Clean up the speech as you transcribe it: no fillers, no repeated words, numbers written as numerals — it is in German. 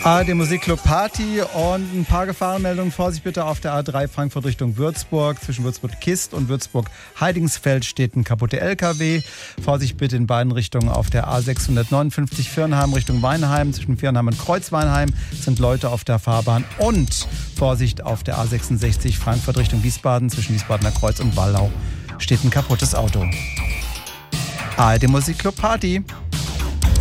ARD Musikclub Party und ein paar Gefahrenmeldungen. Vorsicht bitte auf der A3 Frankfurt Richtung Würzburg. Zwischen Würzburg-Kist und Würzburg-Heidingsfeld steht ein kaputter LKW. Vorsicht bitte in beiden Richtungen auf der A659 Viernheim Richtung Weinheim. Zwischen Viernheim und Kreuzweinheim sind Leute auf der Fahrbahn. Und Vorsicht auf der A66 Frankfurt Richtung Wiesbaden. Zwischen Wiesbadener Kreuz und Wallau steht ein kaputtes Auto. ARD Musikclub Party.